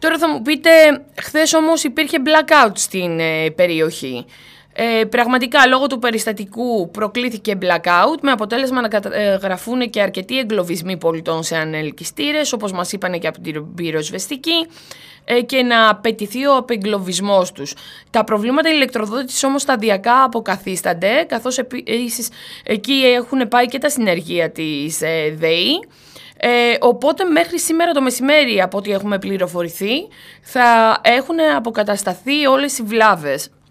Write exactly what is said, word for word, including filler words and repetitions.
Τώρα θα μου πείτε, χθες όμως υπήρχε blackout στην ε, περιοχή. Ε, πραγματικά λόγω του περιστατικού προκλήθηκε blackout, με αποτέλεσμα να καταγραφούν και αρκετοί εγκλωβισμοί πολιτών σε ανελκυστήρες, όπως μας είπανε και από την πυροσβεστική, ε, και να απαιτηθεί ο απεγκλωβισμός τους. Τα προβλήματα ηλεκτροδότησης όμως σταδιακά αποκαθίστανται, καθώς επίσης εκεί έχουν πάει και τα συνεργεία της ε, ΔΕΗ. Ε, οπότε μέχρι σήμερα το μεσημέρι, από ό,τι έχουμε πληροφορηθεί, θα έχουν αποκατασταθεί όλες οι βλάβες.